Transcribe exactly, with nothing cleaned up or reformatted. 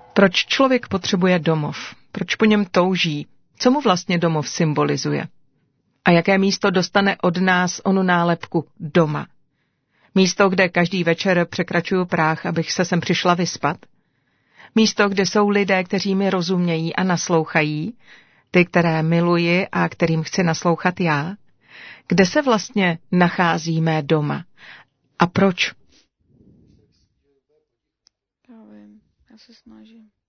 Proč člověk potřebuje domov? Proč po něm touží? Co mu vlastně domov symbolizuje? A jaké místo dostane od nás onu nálepku doma? Místo, kde každý večer překračuju práh, abych se sem přišla vyspat? Místo, kde jsou lidé, kteří mi rozumějí a naslouchají, ty, které miluji a kterým chci naslouchat já? Kde se vlastně nacházíme doma? A proč? Já vím, já se snažím.